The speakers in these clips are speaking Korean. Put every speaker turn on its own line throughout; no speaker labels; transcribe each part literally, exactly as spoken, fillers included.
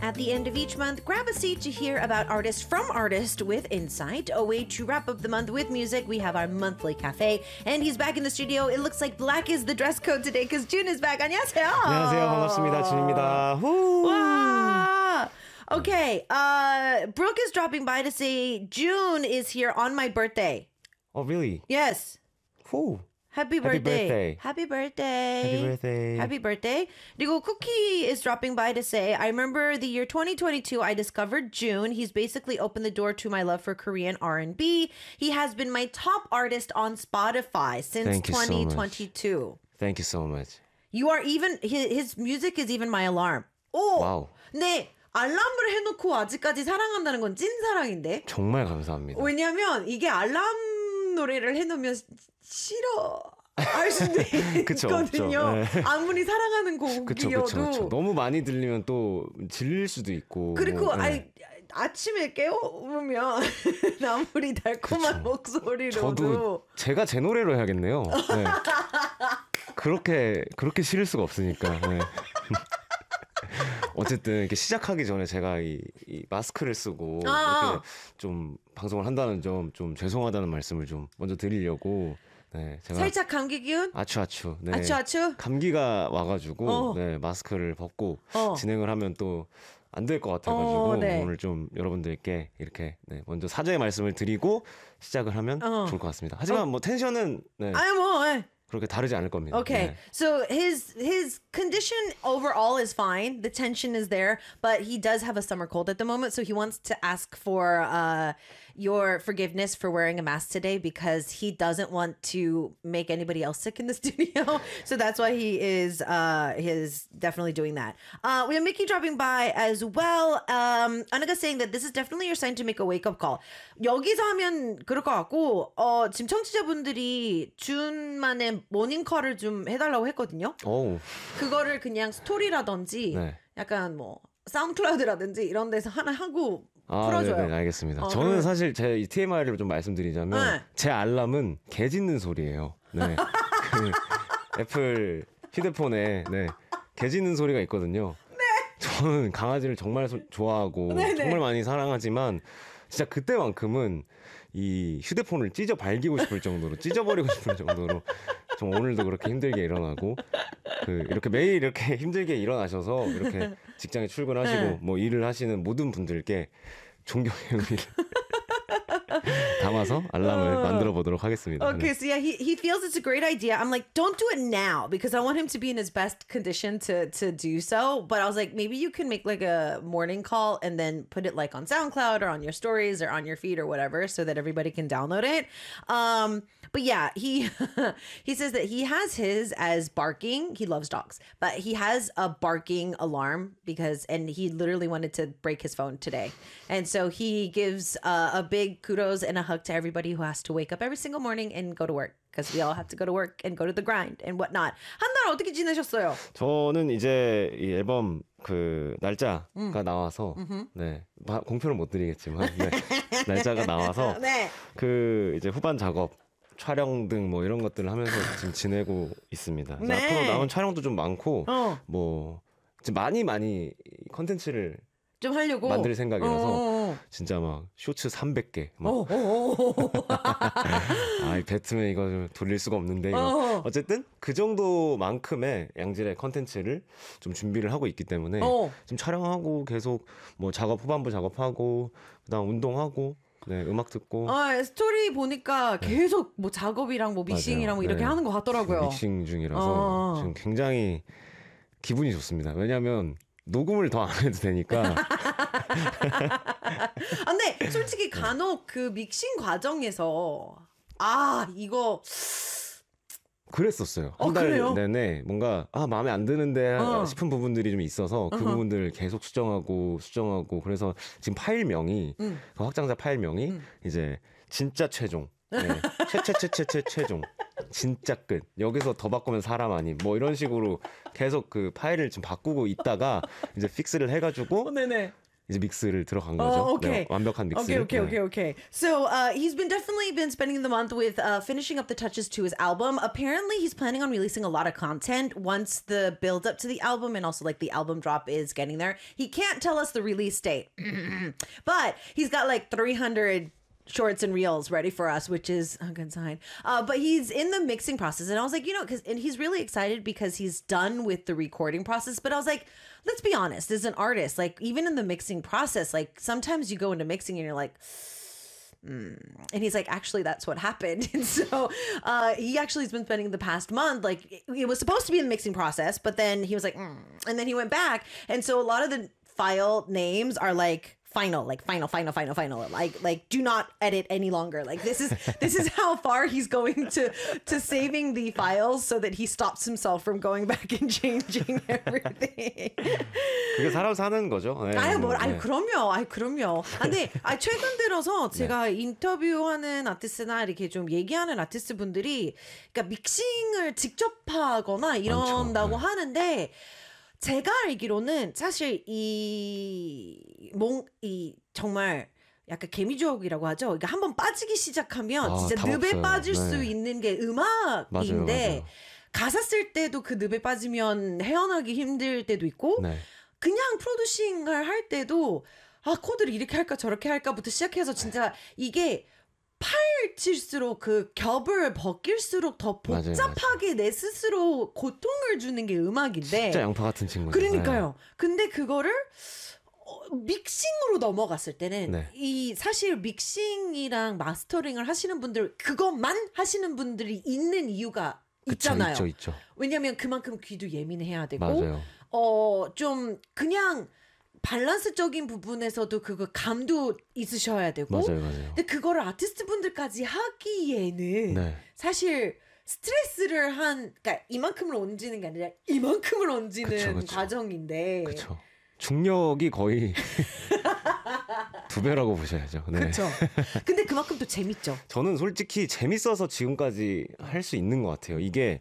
At the end of each month, grab a seat to hear about artist from artist with insight. A way to wrap up the month with music. We have our monthly cafe, and he's back in the studio. It looks like black is the dress code today because June is back. 안녕하세요.
안녕하세요. 반갑습니다. 준입니다. 후.
Wow. Okay, uh, Brooke is dropping by to say June is here on my birthday.
Oh, really?
Yes.
Who?
Happy birthday. Happy birthday.
Happy birthday.
Happy birthday. 그리고 Cookie is dropping by to say, I remember the year twenty twenty-two, I discovered June. He's basically opened the door to my love for Korean R and B. He has been my top artist on Spotify since
Thank you so
twenty twenty-two.
much. Thank you so much.
You are even, his, his music is even my alarm. 오!
와우.
네. 알람을 해놓고 아직까지 사랑한다는 건 찐사랑인데?
정말 감사합니다.
왜냐면 이게 알람 노래를 해놓으면 싫어 할 수도 있거든요.
네.
아무리 사랑하는 곡이어도.
그쵸, 그쵸, 그쵸. 너무 많이 들리면 또 질릴 수도 있고.
그리고
뭐,
아이, 아침에 깨우면 아무리 달콤한 그쵸. 목소리로도.
저도 제가 제 노래로 해야겠네요. 네. 그렇게 그렇게 싫을 수가 없으니까. 네. 어쨌든 이렇게 시작하기 전에 제가 이, 이 마스크를 쓰고 아~ 이렇게 좀 방송을 한다는 점 좀 죄송하다는 말씀을 좀 먼저 드리려고. 네, 제가
살짝 감기 기운?
아추 아추. 네.
아추 아추.
감기가 와가지고 어. 네, 마스크를 벗고 어. 진행을 하면 또 안 될 것 같아가지고 어, 네. 오늘 좀 여러분들께 이렇게 네, 먼저 사죄의 말씀을 드리고 시작을 하면 어. 좋을 것 같습니다. 하지만 어. 뭐 텐션은 네.
아니 뭐. 네.
그렇게 다르지 않을 겁니다.
Okay,
네.
so his his condition overall is fine. The tension is there, but he does have a summer cold at the moment, so he wants to ask for uh, your forgiveness for wearing a mask today because he doesn't want to make anybody else sick in the studio. So that's why he is uh, he is definitely doing that. Uh, we have Mickey dropping by as well. Um, Annika saying that this is definitely your sign to make a wake up call. 여기서 하면 그럴 것 같고 어, 지금 청취자분들이 준만의 모닝콜을 좀 해달라고 했거든요.
오.
그거를 그냥 스토리라든지 네. 약간 뭐 사운드클라우드라든지 이런 데서 하나 하고
아,
풀어줘요.
네네, 알겠습니다.
어,
저는
그러면...
사실 제 티엠아이를 좀 말씀드리자면
네.
제 알람은 개 짖는 소리예요. 네. 그 애플 휴대폰에 네, 개 짖는 소리가 있거든요. 네. 저는 강아지를 정말 소, 좋아하고 네네. 정말 많이 사랑하지만 진짜 그때만큼은 이 휴대폰을 찢어 발기고 싶을 정도로 찢어버리고 싶을 정도로 좀 오늘도 그렇게 힘들게 일어나고 그 이렇게 매일 이렇게 힘들게 일어나셔서 이렇게 직장에 출근하시고 네. 뭐 일을 하시는 모든 분들께 존경의 의미를 담아서 알람을 uh, 만들어 보도록 하겠습니다.
Okay,
네.
so yeah, he he feels it's a great idea. I'm like, don't do it now because I want him to be in his best condition to to do so. But I was like, maybe you can make like a morning call and then put it like on SoundCloud or on your stories or on your feed or whatever, so that everybody can download it. Um, but yeah, he he says that he has his as barking. He loves dogs, but he has a barking alarm because, and he literally wanted to break his phone today, and so he gives uh, a big kudos and a hug to everybody who has to wake up every single morning and go to work because we all have to go to work and go to the grind and whatnot. 한 달 어떻게 지내셨어요?
저는 이제 이 앨범 그 날짜가 음. 나와서 음흠. 네 공표는 못 드리겠지만 네, 날짜가 나와서 네. 그 이제 후반 작업 촬영 등 뭐 이런 것들을 하면서 지금 지내고 있습니다. 네. 앞으로 남은 촬영도 좀 많고 어. 뭐 지금 많이 많이 컨텐츠를
좀 하려고
만들 생각이라서
어어어.
진짜 막 쇼츠 삼백 개 막 아, 이 배트맨 이거 좀 돌릴 수가 없는데 이거. 어쨌든 그 정도만큼의 양질의 컨텐츠를 좀 준비를 하고 있기 때문에 어어. 지금 촬영하고 계속 뭐 작업 후반부 작업하고 그다음 운동하고 네, 음악 듣고.
아, 스토리 보니까 계속 뭐 작업이랑 뭐 믹싱이랑 뭐 이렇게
네.
하는 것 같더라고요.
믹싱 중이라서 지금 굉장히 기분이 좋습니다. 왜냐하면 녹음을 더 안 해도 되니까.
아, 근데 솔직히 간혹 그 믹싱 과정에서 아, 이거
그랬었어요.
어,
한 달
그래요?
내내 뭔가 아 마음에 안 드는데
어.
싶은 부분들이 좀 있어서 그
어허.
부분들을 계속 수정하고 수정하고 그래서 지금 파일명이
음.
그 확장자 파일명이
음.
이제 진짜 최종 네. 최최최최최 최종 진짜 끝 여기서 더 바꾸면 사람 아님 뭐 이런 식으로 계속 그 파일을 지금 바꾸고 있다가 이제 픽스를 해가지고
어, 네네.
이제 믹스를 들어간 거죠.
Oh, okay.
네, 완벽한 믹스.
Okay, okay,
네.
okay, okay. So uh, he's been definitely been spending the month with uh, finishing up the touches to his album. Apparently, he's planning on releasing a lot of content once the build up to the album and also like the album drop is getting there. He can't tell us the release date, but he's got like three hundred shorts and reels ready for us, which is a good sign. Uh, but he's in the mixing process, and I was like, you know, because and he's really excited because he's done with the recording process. But I was like, let's be honest, as an artist, like even in the mixing process, like sometimes you go into mixing and you're like. Mm. And he's like, actually, that's what happened. And so uh, he actually has been spending the past month, like it, it was supposed to be in the mixing process, but then he was like, mm. and then he went back. And so a lot of the file names are like, final, like final, final, final, final. Like, like, do not edit any longer. Like, this is this is how far he's going to to saving the files so that he stops himself from going back and changing everything.
그게 사람 사는 거죠. 네,
아유, 뭐,
네.
아유, 그럼요, 아유, 그럼요. 아, 근데 아, 최근 들어서 제가 네. 인터뷰하는 아티스트나 이렇게 좀 얘기하는 아티스트 분들이, 그러니까 믹싱을 직접 하거나 이런다고 네. 하는데. 제가 알기로는 사실 이, 몽, 이 정말 약간 개미주옥이라고 하죠. 그러니까 한번 빠지기 시작하면
아,
진짜 늪에
없어요.
빠질
네.
수 있는 게 음악인데
맞아요, 맞아요.
가사 쓸 때도 그 늪에 빠지면 헤어나기 힘들 때도 있고
네.
그냥 프로듀싱을 할 때도 아 코드를 이렇게 할까 저렇게 할까부터 시작해서 진짜 이게 파일칠수록 그 겹을 벗길수록 더 복잡하게 맞아요, 맞아요. 내 스스로 고통을 주는 게 음악인데
진짜 양파 같은 친구죠.
그러니까요. 네. 근데 그거를 어, 믹싱으로 넘어갔을 때는 네. 이 사실 믹싱이랑 마스터링을 하시는 분들 그것만 하시는 분들이 있는 이유가 그쵸, 있잖아요.
있죠, 있죠.
왜냐하면 그만큼 귀도 예민해야 되고
맞아요.
어, 좀 그냥 밸런스적인 부분에서도 그거 감도 있으셔야 되고
맞아요, 맞아요.
근데 그거를 아티스트 분들까지 하기에는 네. 사실 스트레스를 한 그러니까 이만큼을 얹는 게 아니라 이만큼을 얹는 그쵸, 그쵸. 과정인데
그쵸. 중력이 거의 두 배라고 보셔야죠. 네.
그렇죠. 근데 그만큼 또 재밌죠.
저는 솔직히 재밌어서 지금까지 할 수 있는 것 같아요. 이게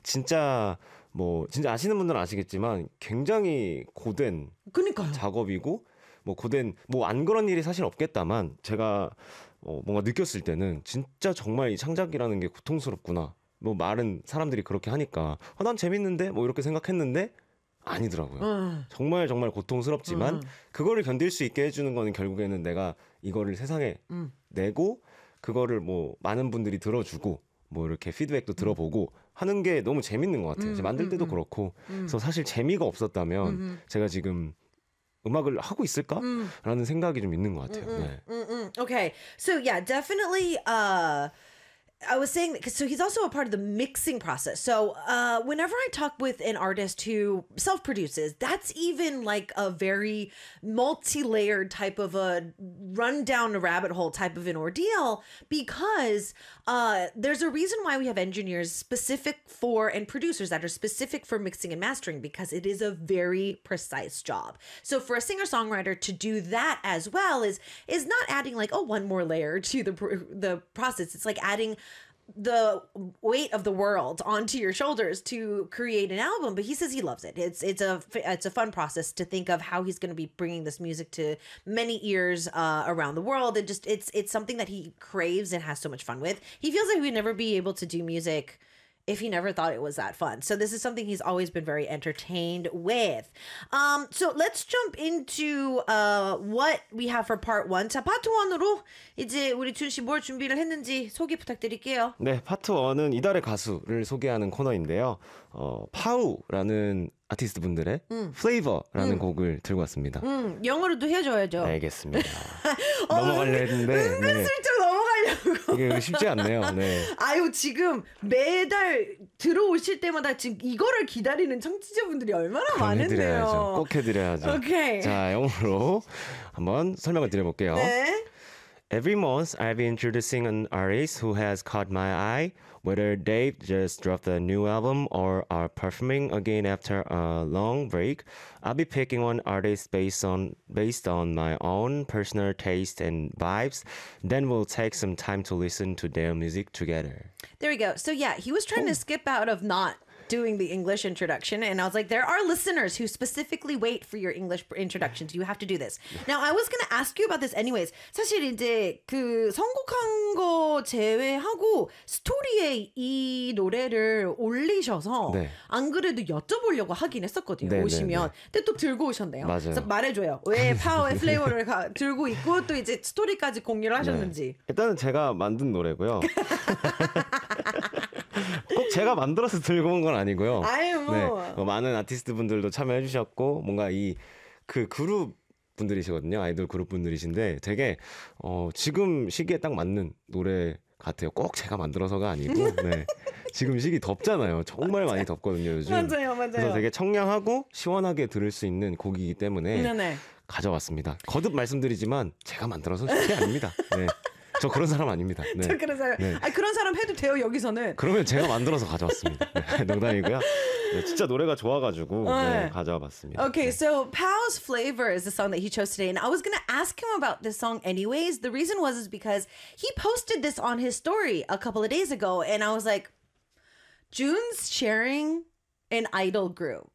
진짜 뭐 진짜 아시는 분들은 아시겠지만 굉장히 고된 그러니까요. 작업이고 뭐 고된 뭐 안 그런 일이 사실 없겠다만 제가 어 뭔가 느꼈을 때는 진짜 정말 이 창작이라는 게 고통스럽구나. 뭐 말은 사람들이 그렇게 하니까 아, 난 재밌는데 뭐 이렇게 생각했는데 아니더라고요. 음. 정말 정말 고통스럽지만 음. 그거를 견딜 수 있게 해주는 거는 결국에는 내가 이거를 세상에 음. 내고 그거를 뭐 많은 분들이 들어주고 뭐 이렇게 피드백도 들어보고 음. 하는 게 너무 재밌는 것 같아요. 음, 만들 때도 음, 그렇고 음. 그래서 사실 재미가 없었다면 음. 제가 지금 음악을 하고 있을까라는 음. 생각이 좀 있는 것 같아요.
음,
네.
음, 음. Okay, so yeah, definitely. Uh... I was saying that so he's also a part of the mixing process. So uh, whenever I talk with an artist who self-produces, that's even like a very multi-layered type of a run down a rabbit hole type of an ordeal because uh, there's a reason why we have engineers specific for and producers that are specific for mixing and mastering because it is a very precise job. So for a singer-songwriter to do that as well is is not adding like oh one more layer to the the process. It's like adding the weight of the world onto your shoulders to create an album, but he says he loves it. It's it's a it's a fun process to think of how he's going to be bringing this music to many ears uh, around the world, and just it's it's something that he craves and has so much fun with. He feels like he would never be able to do music if he never thought it was that fun. So this is something he's always been very entertained with. Um, so let's jump into uh, what we have for part one. 자, 파트 원으로 이제 우리 준 씨 뭘 준비를 했는지 소개 부탁드릴게요.
네, 파트 원은 이달의 가수를 소개하는 코너인데요. 어, 파우라는 아티스트 분들의 음. Flavor라는 음. 곡을 들고 왔습니다.
음, 영어로도 해줘야죠.
알겠습니다. 넘어가려 했는데
은근슬쩍 네. 넘어가려고.
이게 쉽지 않네요. 네.
아유 지금 매달 들어오실 때마다 지금 이거를 기다리는 청취자분들이 얼마나 많은데요.
해드려야죠. 꼭 해드려야죠.
오케이.
자, 영어로 한번 설명을 드려볼게요.
네.
Every month, I've been introducing an artist who has caught my eye, whether they've just dropped a new album or are performing again after a long break. I'll be picking one artist based on based on my own personal taste and vibes. Then we'll take some time to listen to their music together.
There we go. So yeah, he was trying oh. to skip out of not doing the English introduction, and I was like, there are listeners who specifically wait for your English introductions. You have to do this. Now, I was gonna ask you about this anyways. 사실 이제 그 선곡한 거 제외하고 스토리에 이 노래를 올리셔서
네.
안 그래도 여쭤보려고 하긴 했었거든요.
네,
오시면.
네, 네.
근데 또 들고 오셨네요.
맞아요.
그래서 말해줘요. 왜 파워의 플레이버를 가, 들고 있고 또 이제 스토리까지 공유를 하셨는지.
네. 일단은 제가 만든 노래고요. 꼭 제가 만들어서 들고 온 건 아니고요.
아유 뭐.
네, 어, 많은 아티스트 분들도 참여해 주셨고 뭔가 이 그 그룹 분들이시거든요. 아이돌 그룹 분들이신데 되게 어, 지금 시기에 딱 맞는 노래 같아요. 꼭 제가 만들어서가 아니고 네. 지금 시기 덥잖아요. 정말 많이 덥거든요, 요즘.
맞아요, 맞아요.
그래서 되게 청량하고 시원하게 들을 수 있는 곡이기 때문에
네네.
가져왔습니다. 거듭 말씀드리지만 제가 만들어서 준 게 아닙니다. 네. 저 그런 사람 아닙니다. 네.
저 그런 사람.
네.
아 그런 사람 해도 돼요 여기서는.
그러면 제가 만들어서 가져왔습니다. 네, 농담이고요. 네, 진짜 노래가 좋아가지고 네, 가져와 봤습니다.
Okay,
네.
so Pow's Flavor is the song that he chose today, and I was gonna ask him about this song anyways. The reason was is because he posted this on his story a couple of days ago, and I was like, June's sharing an idol group.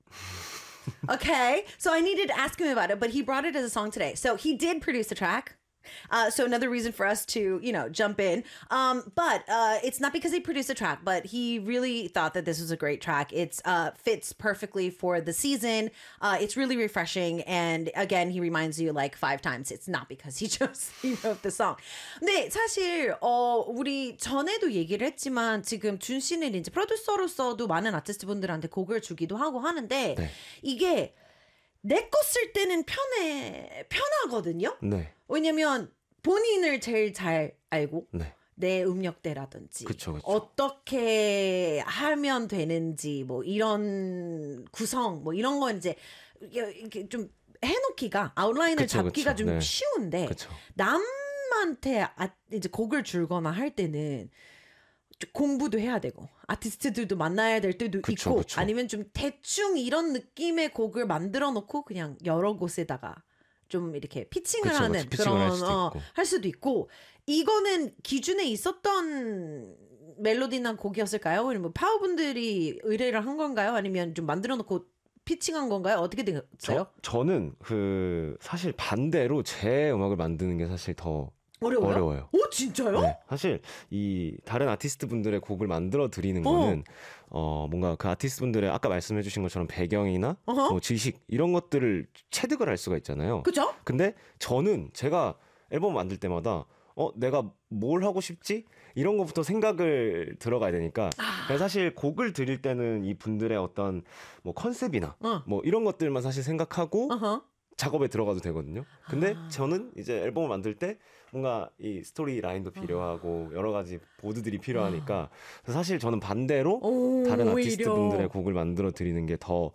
Okay, so I needed to ask him about it, but he brought it as a song today. So he did produce a track. Uh, so another reason for us to, you know, jump in. Um, but uh, it's not because he produced a track, but he really thought that this was a great track. It's uh, fits perfectly for the season. Uh, it's really refreshing. And again, he reminds you like five times. It's not because he chose, he wrote the song. 근데 사실, 어, 우리 전에도 얘기를 했지만 지금 준 씨는 이제 프로듀서로서도 많은 아티스트 분들한테 곡을 주기도 하고 하는데
네.
이게 내 거 쓸 때는 편해, 편하거든요?
네.
왜냐면 본인을 제일 잘 알고
네.
내 음역대라든지
그쵸, 그쵸.
어떻게 하면 되는지 뭐 이런 구성 뭐 이런 거 이제 이렇게 좀 해놓기가 아웃라인을
그쵸,
잡기가
그쵸.
좀
네.
쉬운데
그쵸.
남한테 아, 이제 곡을 줄거나 할 때는 좀 공부도 해야 되고 아티스트들도 만나야 될 때도
그쵸,
있고
그쵸.
아니면 좀 대충 이런 느낌의 곡을 만들어 놓고 그냥 여러 곳에다가 좀 이렇게 피칭을
그쵸,
하는
그쵸. 피칭을
그런
할 수도
어,
있고.
할 수도 있고 이거는 기준에 있었던 멜로디나 곡이었을까요? 아니면 뭐 파워분들이 의뢰를 한 건가요? 아니면 좀 만들어 놓고 피칭한 건가요? 어떻게 됐어요?
저, 저는 그 사실 반대로 제 음악을 만드는 게 사실 더
어려워요?
어려워요.
오 진짜요?
네, 사실 이 다른 아티스트 분들의 곡을 만들어 드리는
어.
거는 어 뭔가 그 아티스트 분들의 아까 말씀해 주신 것처럼 배경이나
어허.
뭐 지식 이런 것들을 체득을 할 수가 있잖아요.
그죠?
근데 저는 제가 앨범 만들 때마다 어 내가 뭘 하고 싶지? 이런 것부터 생각을 들어가야 되니까
아.
그래서 사실 곡을 드릴 때는 이 분들의 어떤 뭐 컨셉이나
어.
뭐 이런 것들만 사실 생각하고
어허.
작업에 들어가도 되거든요. 근데
아.
저는 이제 앨범을 만들 때 뭔가 이 스토리 라인도 필요하고 여러 가지 보드들이 필요하니까 그래서 사실 저는 반대로
오,
다른 아티스트
오히려.
분들의 곡을 만들어 드리는 게 더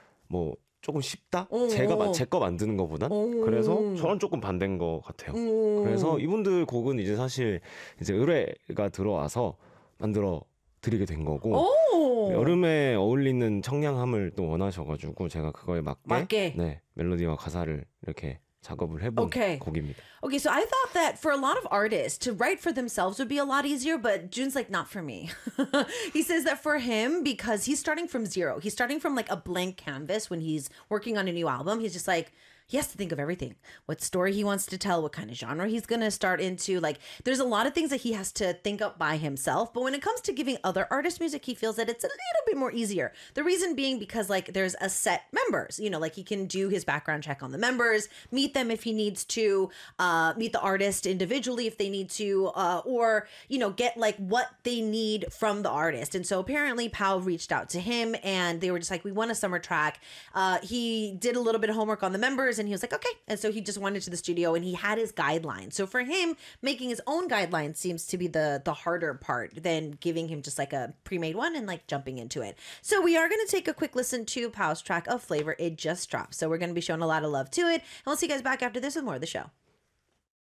뭐 조금 쉽다?
오,
제가
오.
제 거 만드는 것보단
오.
그래서 저는 조금 반대인 것 같아요.
오.
그래서 이분들 곡은 이제 사실 이제 의뢰가 들어와서 만들어 드리게 된 거고
오.
여름에 어울리는 청량함을 또 원하셔가지고 제가 그거에 맞게,
맞게.
네 멜로디와 가사를 이렇게 작업을 해본
오케이.
곡입니다.
Okay, so I thought that for a lot of artists to write for themselves would be a lot easier, but June's like, not for me. He says that for him, because he's starting from zero, he's starting from like a blank canvas when he's working on a new album. He's just like, he has to think of everything. What story he wants to tell, what kind of genre he's going to start into. Like, there's a lot of things that he has to think up by himself. But when it comes to giving other artists music, he feels that it's a little bit more easier. The reason being because, like, there's a set members. You know, like, he can do his background check on the members, meet them if he needs to, uh, meet the artist individually if they need to, uh, or, you know, get, like, what they need from the artist. And so apparently Powell reached out to him, and they were just like, we want a summer track. Uh, he did a little bit of homework on the members, and he was like, okay. And so he just went into the studio and he had his guidelines. So for him, making his own guidelines seems to be the the harder part than giving him just like a pre-made one and like jumping into it. So we are going to take a quick listen to Powell's track of Flavor. It just dropped. So we're going to be showing a lot of love to it. And we'll see you guys back after this with more of the show.